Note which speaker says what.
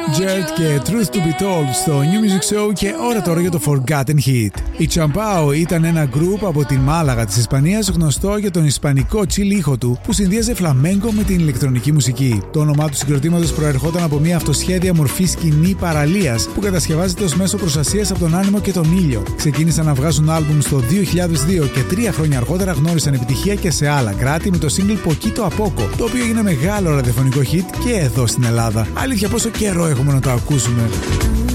Speaker 1: Jert και Truth to be Told στο New Music Show και ώρα τώρα για το Forgotten Hit. Η Champao ήταν ένα γκρουπ από τη Μάλαγα της Ισπανίας γνωστό για τον ισπανικό chill ήχο του που συνδύαζε φλαμέγκο με την ηλεκτρονική μουσική. Το όνομά του συγκροτήματος προερχόταν από μια αυτοσχέδια μορφή σκηνή παραλίας που κατασκευάζεται ως μέσο προστασίας από τον άνεμο και τον ήλιο. Ξεκίνησαν να βγάζουν άλμπουμ στο 2002 και 3 χρόνια αργότερα γνώρισαν επιτυχία και σε άλλα κράτη με το single Poquito a Poco, το οποίο έγινε μεγάλο ραδιοφωνικό hit και εδώ στην Ελλάδα. Αλήθεια, πόσο καιρό έχουμε να το ακούσουμε.